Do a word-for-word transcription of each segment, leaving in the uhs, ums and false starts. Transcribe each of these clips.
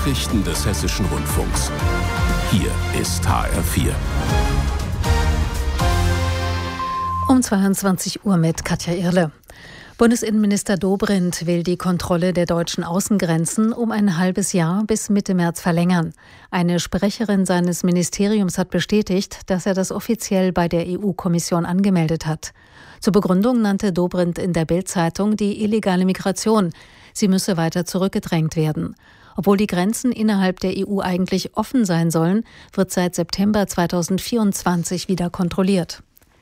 Nachrichten des Hessischen Rundfunks. Hier ist H R vier. Um zweiundzwanzig Uhr mit Katja Irle. Bundesinnenminister Dobrindt will die Kontrolle der deutschen Außengrenzen um ein halbes Jahr bis Mitte März verlängern. Eine Sprecherin seines Ministeriums hat bestätigt, dass er das offiziell bei der E U-Kommission angemeldet hat. Zur Begründung nannte Dobrindt in der Bild-Zeitung die illegale Migration. Sie müsse weiter zurückgedrängt werden. Obwohl die Grenzen innerhalb der E U eigentlich offen sein sollen, wird seit September zweitausendvierundzwanzig wieder kontrolliert.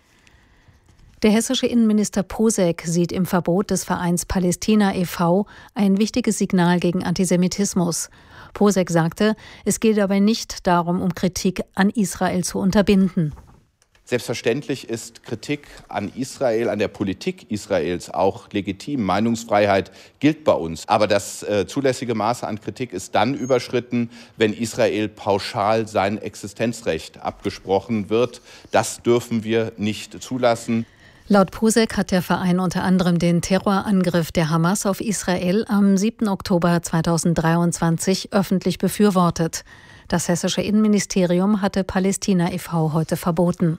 Der hessische Innenminister Posek sieht im Verbot des Vereins Palästina e V ein wichtiges Signal gegen Antisemitismus. Posek sagte, es geht dabei nicht darum, um Kritik an Israel zu unterbinden. Selbstverständlich ist Kritik an Israel, an der Politik Israels auch legitim. Meinungsfreiheit gilt bei uns. Aber das äh, zulässige Maß an Kritik ist dann überschritten, wenn Israel pauschal sein Existenzrecht abgesprochen wird. Das dürfen wir nicht zulassen. Laut Posek hat der Verein unter anderem den Terrorangriff der Hamas auf Israel am siebten Oktober zweitausenddreiundzwanzig öffentlich befürwortet. Das hessische Innenministerium hatte Palästina e V heute verboten.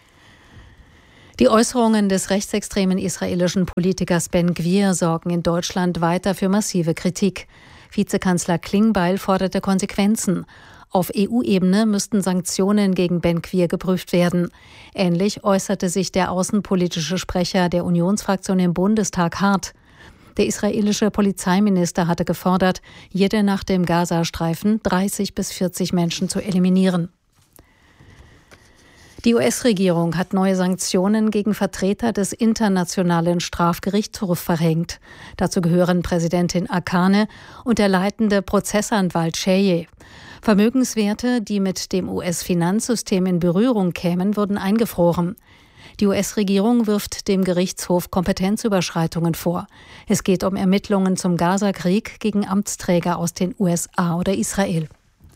Die Äußerungen des rechtsextremen israelischen Politikers Ben Gvir sorgen in Deutschland weiter für massive Kritik. Vizekanzler Klingbeil forderte Konsequenzen. Auf E U-Ebene müssten Sanktionen gegen Ben Gvir geprüft werden. Ähnlich äußerte sich der außenpolitische Sprecher der Unionsfraktion im Bundestag hart. Der israelische Polizeiminister hatte gefordert, jede Nacht im Gazastreifen dreißig bis vierzig Menschen zu eliminieren. Die U S-Regierung hat neue Sanktionen gegen Vertreter des Internationalen Strafgerichtshofs verhängt. Dazu gehören Präsidentin Akane und der leitende Prozessanwalt Sheye. Vermögenswerte, die mit dem U S-Finanzsystem in Berührung kämen, wurden eingefroren. Die U S-Regierung wirft dem Gerichtshof Kompetenzüberschreitungen vor. Es geht um Ermittlungen zum Gaza-Krieg gegen Amtsträger aus den U S A oder Israel.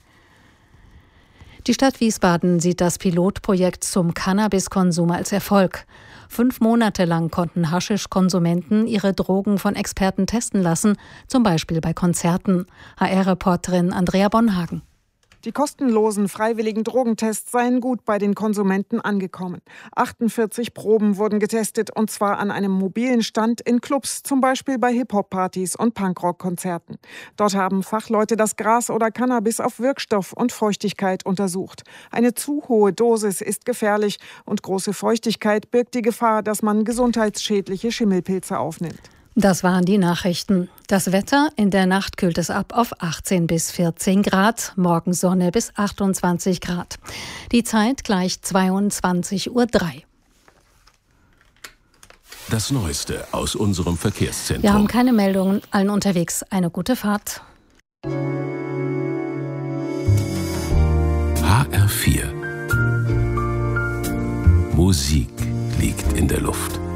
Die Stadt Wiesbaden sieht das Pilotprojekt zum Cannabiskonsum als Erfolg. Fünf Monate lang konnten Haschisch-Konsumenten ihre Drogen von Experten testen lassen, zum Beispiel bei Konzerten. H R-Reporterin Andrea Bonhagen. Die kostenlosen freiwilligen Drogentests seien gut bei den Konsumenten angekommen. achtundvierzig Proben wurden getestet, und zwar an einem mobilen Stand in Clubs, zum Beispiel bei Hip-Hop-Partys und Punkrock-Konzerten. Dort haben Fachleute das Gras oder Cannabis auf Wirkstoff und Feuchtigkeit untersucht. Eine zu hohe Dosis ist gefährlich und große Feuchtigkeit birgt die Gefahr, dass man gesundheitsschädliche Schimmelpilze aufnimmt. Das waren die Nachrichten. Das Wetter: in der Nacht kühlt es ab auf achtzehn bis vierzehn Grad, morgen Sonne bis achtundzwanzig Grad. Die Zeit gleich zweiundzwanzig Uhr drei. Das Neueste aus unserem Verkehrszentrum. Wir haben keine Meldungen, allen unterwegs eine gute Fahrt. H R vier. Musik liegt in der Luft.